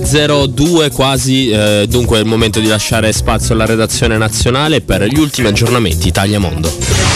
02 quasi, dunque è il momento di lasciare spazio alla redazione nazionale per gli ultimi aggiornamenti Italia Mondo.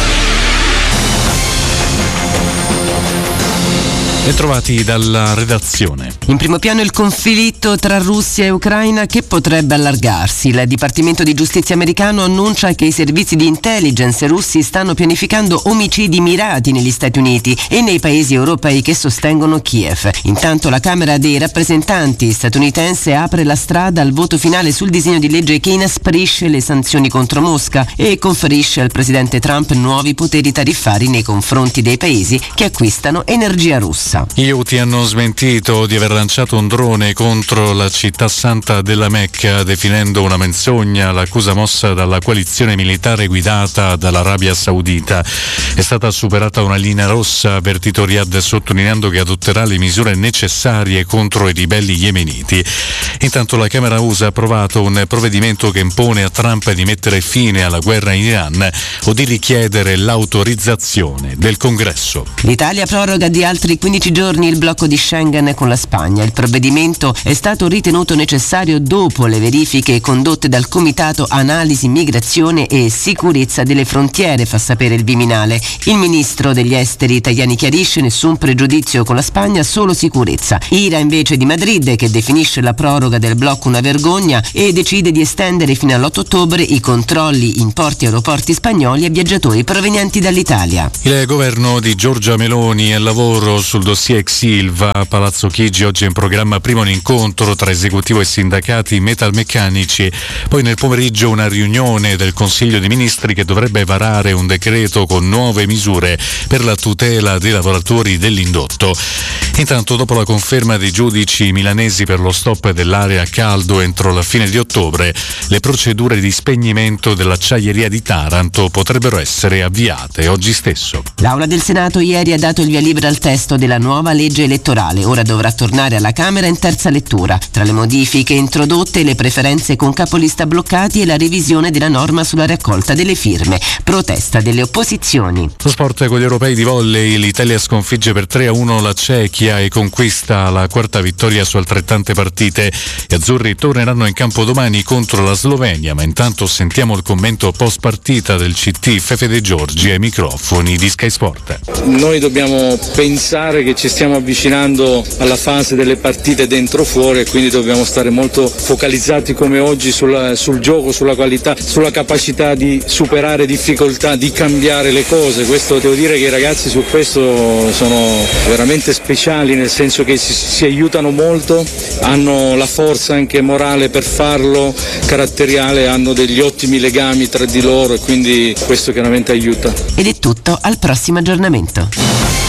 E trovati dalla redazione. In primo piano il conflitto tra Russia e Ucraina che potrebbe allargarsi. Il Dipartimento di Giustizia americano annuncia che i servizi di intelligence russi stanno pianificando omicidi mirati negli Stati Uniti e nei paesi europei che sostengono Kiev. Intanto la Camera dei rappresentanti statunitense apre la strada al voto finale sul disegno di legge che inasprisce le sanzioni contro Mosca e conferisce al presidente Trump nuovi poteri tariffari nei confronti dei paesi che acquistano energia russa. Gli Houthi hanno smentito di aver lanciato un drone contro la città santa della Mecca, definendo una menzogna l'accusa mossa dalla coalizione militare guidata dall'Arabia Saudita. È stata superata una linea rossa, avvertito Riyadh, sottolineando che adotterà le misure necessarie contro i ribelli yemeniti. Intanto la Camera USA ha approvato un provvedimento che impone a Trump di mettere fine alla guerra in Iran o di richiedere l'autorizzazione del Congresso. L'Italia proroga di altri 15 giorni il blocco di Schengen con la Spagna. Il provvedimento è stato ritenuto necessario dopo le verifiche condotte dal Comitato Analisi, Migrazione e Sicurezza delle Frontiere, fa sapere il Viminale. Il ministro degli esteri Tajani chiarisce: nessun pregiudizio con la Spagna, solo sicurezza. Ira invece di Madrid, che definisce la proroga del blocco una vergogna e decide di estendere fino all'8 ottobre i controlli in porti e aeroporti spagnoli a viaggiatori provenienti dall'Italia. Il governo di Giorgia Meloni è al lavoro sul dossier ex Ilva. A Palazzo Chigi oggi è in programma prima un incontro tra esecutivo e sindacati metalmeccanici, poi nel pomeriggio una riunione del Consiglio dei Ministri che dovrebbe varare un decreto con nuove misure per la tutela dei lavoratori dell'indotto. Intanto, dopo la conferma dei giudici milanesi per lo stop dell'area a caldo entro la fine di ottobre, le procedure di spegnimento dell'acciaieria di Taranto potrebbero essere avviate oggi stesso. L'Aula del Senato ieri ha dato il via libera al testo della nuova legge elettorale. Ora dovrà tornare alla Camera in terza lettura. Tra le modifiche introdotte, le preferenze con capolista bloccati e la revisione della norma sulla raccolta delle firme. Protesta delle opposizioni. Lo sport con gli europei di volley. L'Italia sconfigge per 3-1 la Cechia e conquista la quarta vittoria su altrettante partite. Gli azzurri torneranno in campo domani contro la Slovenia, ma intanto sentiamo il commento post partita del CT Fefe De Giorgi ai microfoni di Sky Sport. Noi dobbiamo pensare che ci stiamo avvicinando alla fase delle partite dentro-fuori e quindi dobbiamo stare molto focalizzati come oggi sul gioco, sulla qualità, sulla capacità di superare difficoltà, di cambiare le cose. Questo devo dire che i ragazzi su questo sono veramente speciali, nel senso che si aiutano molto, hanno la forza anche morale per farlo, caratteriale, hanno degli ottimi legami tra di loro e quindi questo chiaramente aiuta. Ed è tutto, al prossimo aggiornamento.